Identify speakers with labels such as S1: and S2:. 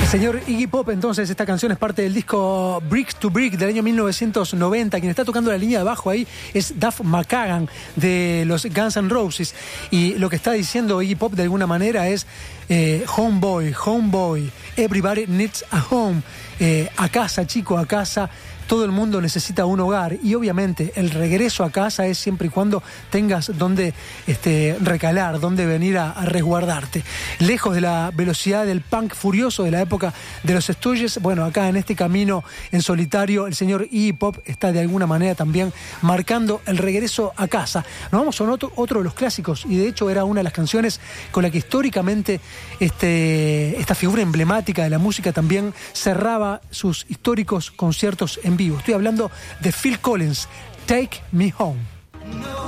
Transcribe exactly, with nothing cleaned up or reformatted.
S1: Señor Iggy Pop, entonces, esta canción es parte del disco Brick to Brick del año mil novecientos noventa. Quien está tocando la línea de abajo ahí es Duff McKagan de los Guns N' Roses. Y lo que está diciendo Iggy Pop de alguna manera es eh, homeboy, homeboy, everybody needs a home. Eh, a casa, chico, a casa. Todo el mundo necesita un hogar y obviamente el regreso a casa es siempre y cuando tengas donde este, recalar, donde venir a, a resguardarte. Lejos de la velocidad del punk furioso de la época de los Stooges, bueno, acá en este camino en solitario el señor Iggy Pop está de alguna manera también marcando el regreso a casa. Nos vamos a otro, otro de los clásicos y de hecho era una de las canciones con la que históricamente este, esta figura emblemática de la música también cerraba sus históricos conciertos en vivo. Estoy hablando de Phil Collins, Take Me Home.